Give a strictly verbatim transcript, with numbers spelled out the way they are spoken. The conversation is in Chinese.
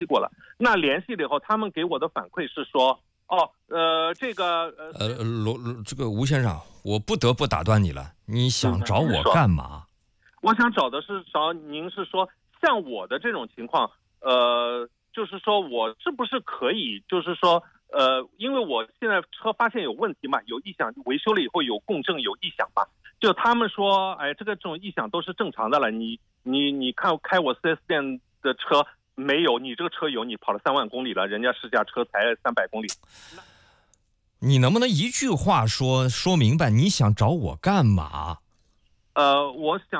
过了。那联系了以后，他们给我的反馈是说，哦，呃，这个呃呃，罗这个吴先生，我不得不打断你了，你想找我干嘛？ 我想找的是找您是说，像我的这种情况，呃，就是说我是不是可以，就是说，呃，因为我现在车发现有问题嘛，有异响，维修了以后有共振有异响嘛，就他们说，哎，这个这种异响都是正常的了，你你你看开我 四 S 店的车没有，你这个车有，你跑了三万公里了，人家试驾车才三百公里。 你能不能一句话说说明白？你想找我干嘛？ 呃，我想。